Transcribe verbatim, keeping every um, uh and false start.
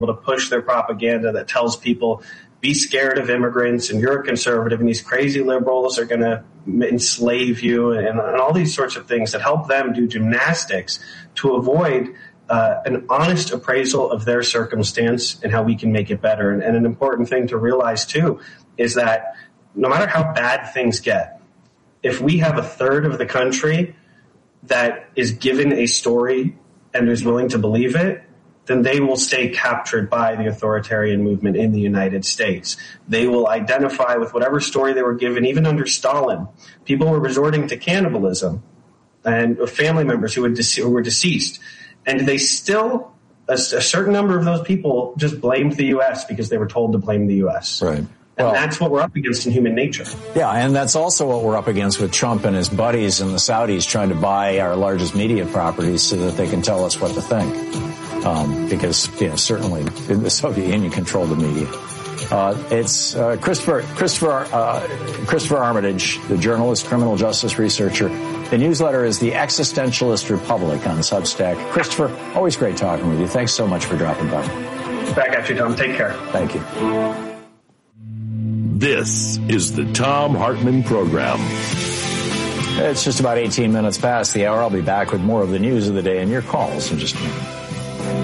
to push their propaganda that tells people, be scared of immigrants and you're a conservative and these crazy liberals are going to enslave you and, and all these sorts of things that help them do gymnastics to avoid uh, an honest appraisal of their circumstance and how we can make it better. And, and an important thing to realize, too, is that no matter how bad things get, if we have a third of the country that is given a story and is willing to believe it, then they will stay captured by the authoritarian movement in the United States. They will identify with whatever story they were given. Even under Stalin, people were resorting to cannibalism and family members who, had dece- who were deceased. And they still, a, a certain number of those people just blamed the U S because they were told to blame the U S. Right. And well, that's what we're up against in human nature. Yeah, and that's also what we're up against with Trump and his buddies and the Saudis trying to buy our largest media properties so that they can tell us what to think. Um, because, you know, certainly the Soviet Union controlled the media. Uh, it's uh, Christopher Christopher uh, Christopher Armitage, the journalist, criminal justice researcher. The newsletter is The Existentialist Republic on Substack. Christopher, always great talking with you. Thanks so much for dropping by. Back at you, Tom. Take care. Thank you. This is the Thom Hartmann Program. It's just about eighteen minutes past the hour. I'll be back with more of the news of the day and your calls in just a minute.